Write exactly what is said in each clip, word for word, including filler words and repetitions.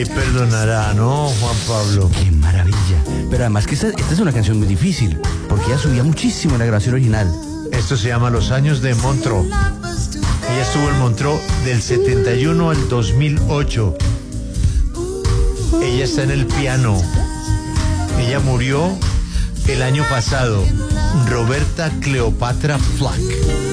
Y perdonará, ¿no, Juan Pablo? Qué maravilla. Pero además que esta, esta es una canción muy difícil, porque ella subía muchísimo en la grabación original. Esto se llama Los Años de Montreux. Ella estuvo en Montreux del setenta y uno al dos mil ocho. Ella está en el piano. Ella murió el año pasado. Roberta Cleopatra Flack.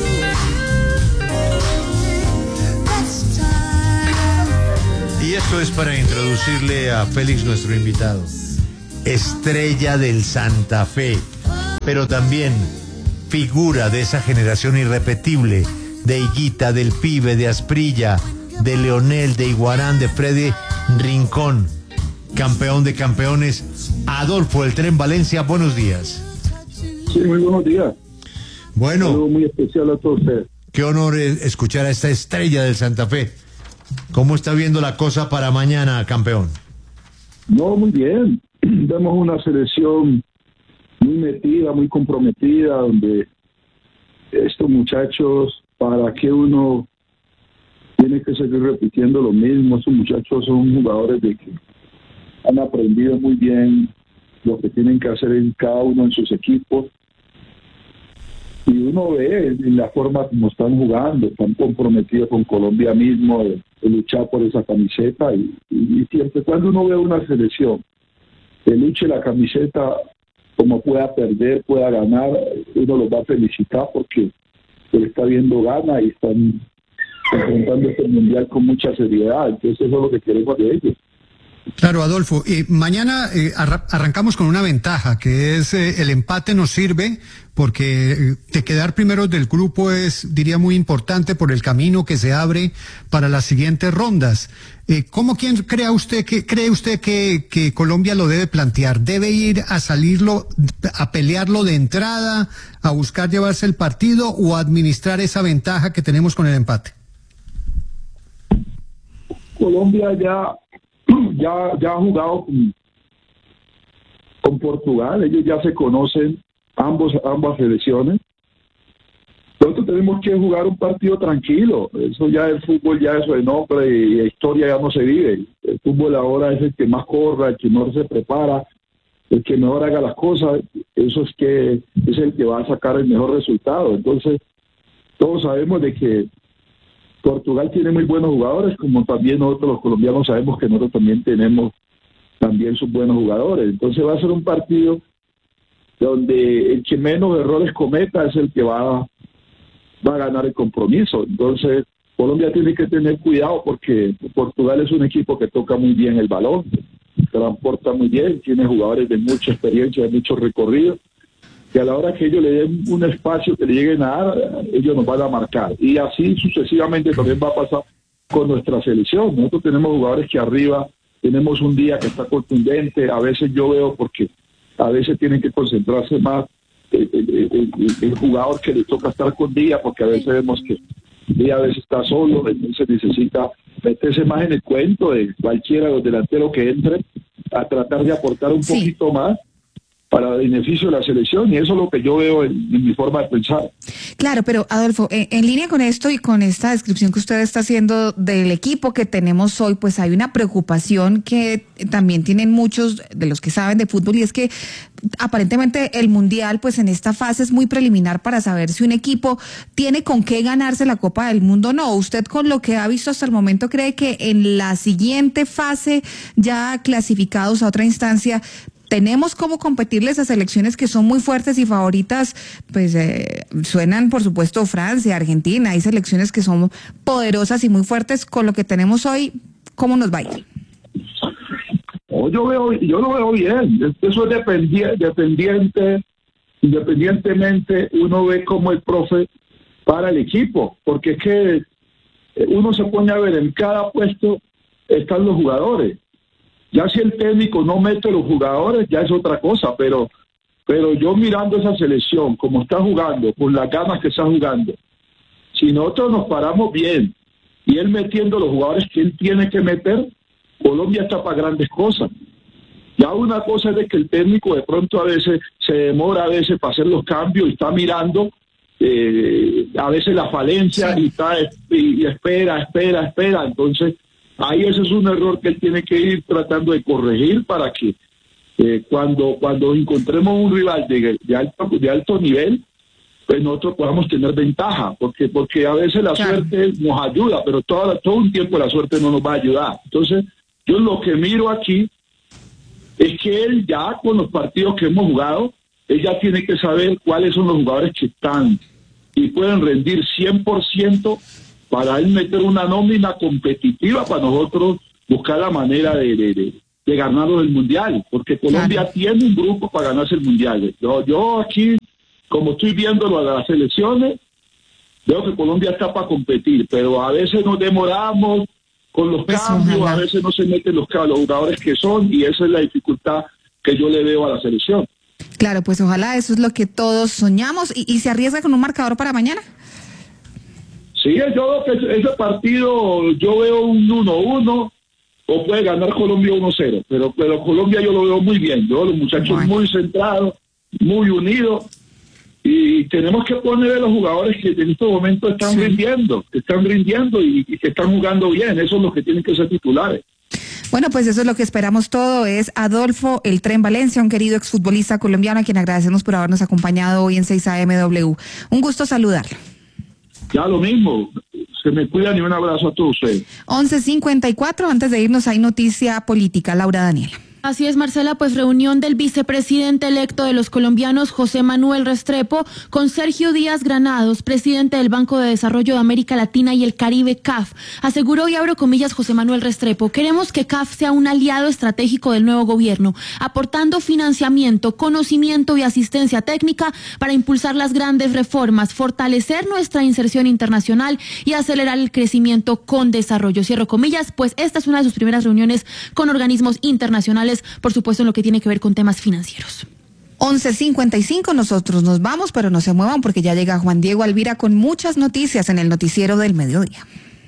Y esto es para introducirle a Félix, nuestro invitado. Estrella del Santa Fe, pero también figura de esa generación irrepetible, de Higuita, del Pibe, de Asprilla, de Leonel, de Iguarán, de Freddy Rincón, campeón de campeones, Adolfo El Tren Valencia. Buenos días. Sí, muy buenos días. Bueno, algo muy especial a todos ustedes. Qué honor es escuchar a esta estrella del Santa Fe. ¿Cómo está viendo la cosa para mañana, campeón? No, muy bien. Vemos una selección muy metida, muy comprometida, donde estos muchachos, para que uno tiene que seguir repitiendo lo mismo, estos muchachos son jugadores de que han aprendido muy bien lo que tienen que hacer en cada uno en sus equipos. Y uno ve en la forma como están jugando, están comprometidos con Colombia mismo, de, de luchar por esa camiseta. Y, y, y siempre cuando uno ve una selección que luche la camiseta, como pueda perder, pueda ganar, uno los va a felicitar porque él está viendo gana y están enfrentando este mundial con mucha seriedad. Entonces eso es lo que queremos de ellos. Claro, Adolfo, eh, mañana eh, arra arrancamos con una ventaja, que es eh, el empate nos sirve porque eh, de quedar primeros del grupo es, diría, muy importante por el camino que se abre para las siguientes rondas. Eh, ¿Cómo quién crea usted que cree usted que, que Colombia lo debe plantear? ¿Debe ir a salirlo, a pelearlo de entrada, a buscar llevarse el partido o a administrar esa ventaja que tenemos con el empate? Colombia ya Ya, ya ha jugado con, con Portugal, ellos ya se conocen, ambos, ambas selecciones. Nosotros tenemos que jugar un partido tranquilo, eso ya el fútbol, ya eso de nombre y la historia ya no se vive. El fútbol ahora es el que más corra, el que mejor se prepara, el que mejor haga las cosas, eso es que es el que va a sacar el mejor resultado. Entonces, todos sabemos de que Portugal tiene muy buenos jugadores, como también nosotros los colombianos sabemos que nosotros también tenemos también sus buenos jugadores. Entonces va a ser un partido donde el que menos errores cometa es el que va, va a ganar el compromiso. Entonces Colombia tiene que tener cuidado porque Portugal es un equipo que toca muy bien el balón, transporta muy bien, tiene jugadores de mucha experiencia, de mucho recorrido, que a la hora que ellos le den un espacio que le lleguen a dar, ellos nos van a marcar. Y así sucesivamente también va a pasar con nuestra selección. Nosotros tenemos jugadores que arriba, tenemos un día que está contundente, a veces yo veo porque a veces tienen que concentrarse más el, el, el, el jugador que le toca estar con día, porque a veces vemos que día a veces está solo, entonces necesita meterse más en el cuento de cualquiera de los delanteros que entre a tratar de aportar un sí. poquito más para el beneficio de la selección, y eso es lo que yo veo en, en mi forma de pensar. Claro, pero Adolfo, en, en línea con esto y con esta descripción que usted está haciendo del equipo que tenemos hoy, pues hay una preocupación que también tienen muchos de los que saben de fútbol, y es que aparentemente el Mundial, pues en esta fase es muy preliminar para saber si un equipo tiene con qué ganarse la Copa del Mundo o no. ¿Usted, con lo que ha visto hasta el momento, cree que en la siguiente fase, ya clasificados a otra instancia, tenemos cómo competirles a selecciones que son muy fuertes y favoritas? Pues eh, suenan, por supuesto, Francia, Argentina, hay selecciones que son poderosas y muy fuertes. Con lo que tenemos hoy, ¿cómo nos va a ir? Oh, yo veo, yo lo veo bien. Eso es dependiente, dependiente, independientemente, uno ve cómo el profe para el equipo, porque es que uno se pone a ver en cada puesto están los jugadores. Ya si el técnico no mete a los jugadores, ya es otra cosa, pero pero yo mirando esa selección, como está jugando, con las ganas que está jugando, si nosotros nos paramos bien y él metiendo los jugadores que él tiene que meter, Colombia está para grandes cosas. Ya una cosa es de que el técnico de pronto a veces se demora a veces para hacer los cambios y está mirando eh, a veces la falencia sí. y, está, y, y espera, espera, espera. Entonces ahí ese es un error que él tiene que ir tratando de corregir para que eh, cuando, cuando encontremos un rival de, de, alto, de alto nivel, pues nosotros podamos tener ventaja, porque porque a veces la claro. suerte nos ayuda, pero todo, todo un tiempo la suerte no nos va a ayudar. Entonces, yo lo que miro aquí es que él ya con los partidos que hemos jugado, él ya tiene que saber cuáles son los jugadores que están y pueden rendir cien por ciento para él meter una nómina competitiva para nosotros buscar la manera de, de, de, de ganarnos el Mundial, porque Colombia claro. tiene un grupo para ganarse el Mundial. Yo, yo aquí, como estoy viéndolo a las elecciones, veo que Colombia está para competir, pero a veces nos demoramos con los pues cambios, ojalá. a veces no se meten los, los jugadores que son, y esa es la dificultad que yo le veo a la selección. Claro, pues ojalá eso es lo que todos soñamos. ¿Y, y se arriesga con un marcador para mañana? Sí, yo creo que ese partido yo veo un uno uno, o puede ganar Colombia uno cero, pero, pero Colombia yo lo veo muy bien, yo los muchachos bueno. muy centrados, muy unidos, y tenemos que poner a los jugadores que en estos momentos están sí. rindiendo, que están rindiendo y, y que están jugando bien, esos son los que tienen que ser titulares. Bueno, pues eso es lo que esperamos todo, es Adolfo El Tren Valencia, un querido exfutbolista colombiano a quien agradecemos por habernos acompañado hoy en seis A M W. Un gusto saludarlo. Ya lo mismo, se me cuidan y un abrazo a todos ustedes. once cincuenta y cuatro, antes de irnos hay noticia política, Laura Daniela. Así es, Marcela, pues reunión del vicepresidente electo de los colombianos, José Manuel Restrepo, con Sergio Díaz Granados, presidente del Banco de Desarrollo de América Latina y el Caribe, C A F. Aseguró, y abro comillas, José Manuel Restrepo: queremos que C A F sea un aliado estratégico del nuevo gobierno, aportando financiamiento, conocimiento y asistencia técnica para impulsar las grandes reformas, fortalecer nuestra inserción internacional y acelerar el crecimiento con desarrollo. Cierro comillas, pues esta es una de sus primeras reuniones con organismos internacionales, por supuesto en lo que tiene que ver con temas financieros. once cincuenta y cinco, nosotros nos vamos, pero no se muevan porque ya llega Juan Diego Alvira con muchas noticias en el noticiero del mediodía.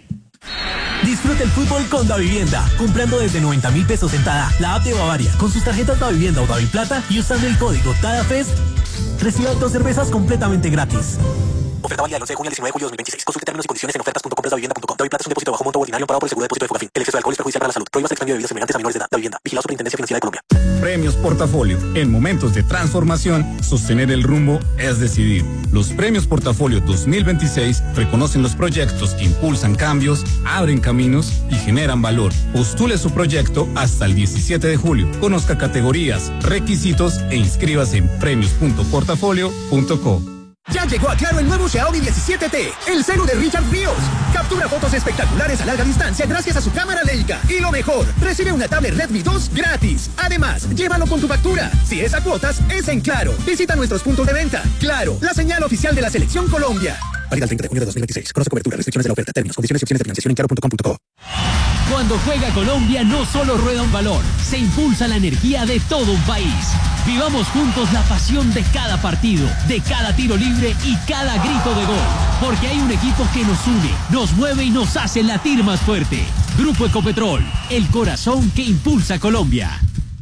Disfruta el fútbol con Davivienda, comprando desde noventa mil pesos en Tada, la app de Bavaria, con sus tarjetas Davivienda o Daviplata y usando el código TADAFES, reciba dos cervezas completamente gratis. Oferta válida del once de junio al diecinueve de julio de dos mil veintiséis. Consulte términos y condiciones en ofertas punto compras davivienda punto com. Daviplata es un depósito bajo monto ordinario amparado por el seguro de depósito de Fogafín. El exceso de alcohol es perjudicial para la salud. Prohíbas el expendio de bebidas semejantes a menores de edad. Davivienda. Vigilado Superintendencia Financiera de Colombia. Premios Portafolio. En momentos de transformación, sostener el rumbo es decidir. Los Premios Portafolio dos mil veintiséis reconocen los proyectos que impulsan cambios, abren caminos y generan valor. Postule su proyecto hasta el diecisiete de julio. Conozca categorías, requisitos e inscríbase en premios punto portafolio punto co. Ya llegó a Claro el nuevo Xiaomi diecisiete T, el celu de Richard Ríos. Captura fotos espectaculares a larga distancia gracias a su cámara Leica. Y lo mejor, recibe una tablet Redmi dos gratis. Además, llévalo con tu factura. Si es a cuotas, es en Claro. Visita nuestros puntos de venta. Claro, la señal oficial de la Selección Colombia. Válida el treinta de junio de dos mil veintiséis. Conoce cobertura, restricciones de la oferta, términos, condiciones y opciones de financiación en claro punto com punto co. Cuando juega Colombia no solo rueda un balón, se impulsa la energía de todo un país. Vivamos juntos la pasión de cada partido, de cada tiro libre y cada grito de gol. Porque hay un equipo que nos une, nos mueve y nos hace latir más fuerte. Grupo Ecopetrol, el corazón que impulsa Colombia.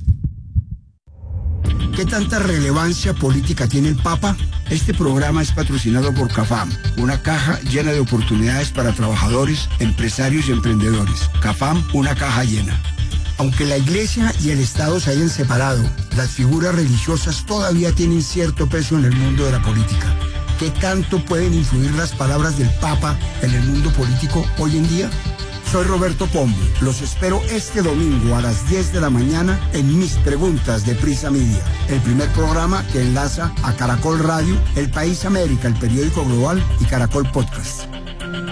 ¿Qué tanta relevancia política tiene el Papa? Este programa es patrocinado por CAFAM, una caja llena de oportunidades para trabajadores, empresarios y emprendedores. CAFAM, una caja llena. Aunque la Iglesia y el Estado se hayan separado, las figuras religiosas todavía tienen cierto peso en el mundo de la política. ¿Qué tanto pueden influir las palabras del Papa en el mundo político hoy en día? Soy Roberto Pombo. Los espero este domingo a las diez de la mañana en Mis Preguntas de Prisa Media, el primer programa que enlaza a Caracol Radio, El País América, el periódico global y Caracol Podcast.